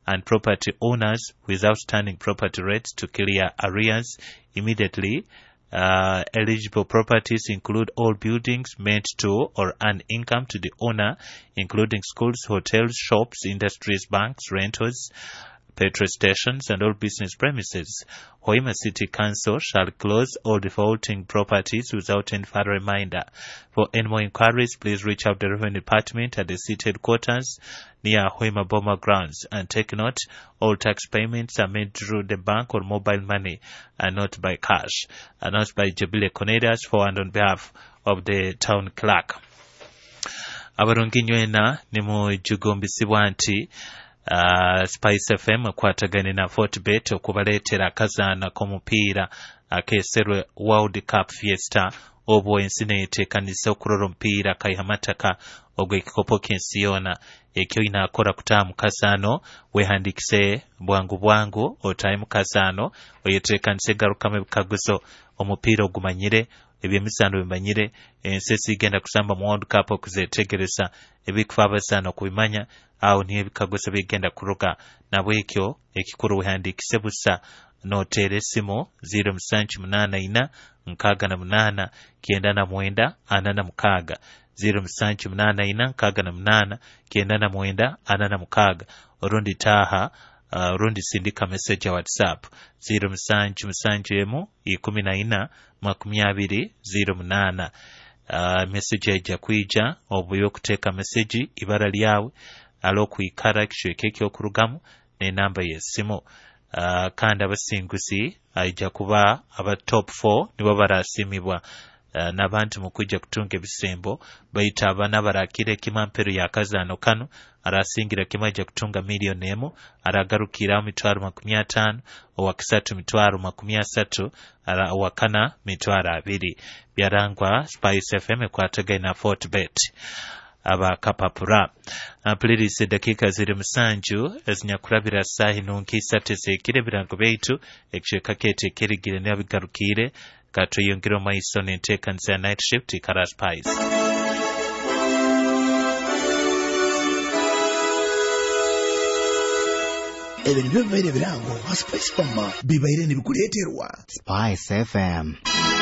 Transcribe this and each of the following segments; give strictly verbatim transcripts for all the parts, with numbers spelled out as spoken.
and property owners with outstanding property rates to clear arrears immediately. Uh, eligible properties include all buildings meant to or earn income to the owner, including schools, hotels, shops, industries, banks, rentals, petrol stations, and all business premises. Hoima City Council shall close all defaulting properties without any further reminder. For any more inquiries, please reach out to the Revenue Department at the city headquarters near Hoima Boma grounds, and take note, all tax payments are made through the bank or mobile money and not by cash. Announced by Jabile Cornelius for and on behalf of the town clerk. Abarungi nywena ni mujugombisibwa nti Uh, Spice F M kwatagane na Fortbet okubaletera akazaana k'omupiira akeeserwe World Cup Fiesta obwo ensi neeteekanisa okulora omupiira kaihamataka ogw'ekikopo k'ensi yoona. Ekyo inaakora kutaamu kasaano weehandikise bwangu bwangu otaaye mu kasaano oyeteekanise garukamu ebikaguzo omupiira ogumanyire ebyemisaano bimanyire ensi esigenda kusamba mu World Cup okuzeetegereza ebikufa abasaano kubimanya awo niyo ebikaguzo bigenda kuruga nabwekyo ekikuru weehandikise busa n'oteera essimu zero musanju munaana ina nkaaga na munaana kenda na mwenda ana na mukaaga zero musanju munaana ina nkaaga na munaana kenda na mwenda ana na mukaaga orundi taaha uh, orundi sindika message ya WhatsApp zero musanju musanju emu ikumi na ina makumi abiri zero munaana. Uh, message ejja kwija obuyo okuteeka message ibara lyawe al'okuyikara kishweke ky'okurugamu n'enamba y'essimu. Uh, kandi abasinguzi ajja kuba aba top four nibo barasimibwa uh, n'abantu mu kujja kutunga ebisembo bayita abana barakira ekimampeero y'akazaano kano arasingira kimu ajja kutunga miliyoni emu aragarukira mitwaro makumi ataano owakisatu mitwaro makumi asatu owakana mitwaro abiri. Byarangwa Spice F M ekwatagane na Fortbet aba kapapura. Apulirize dakika ziri musanju ezinyakurabira sahi nunkisa tesekire birango beitu ekisheka kete kerigire n'abigarukire katuyongera maiso n'enteekanisa ya night shift kara Spice. Ebintu byabaire birango ha Spice Farm bibaire nibikuleeterwa Spice F M.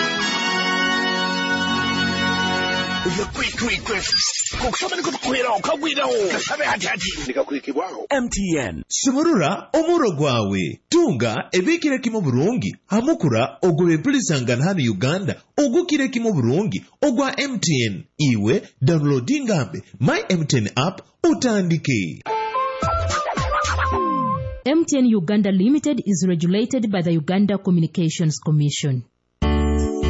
Uya quick quick quick kukusabani kutukwira okagwirawo kasabe hati hati ndikakwikibwaho M T N Shimurura omuro gwawe tunga ebikire kimo burungi hamukura ogwe mpulizangana hano Uganda ogukire kimo burungi ogwa M T N iwe downloading ambe my M T N app utandike. M T N Uganda Limited is regulated by the Uganda Communications Commission.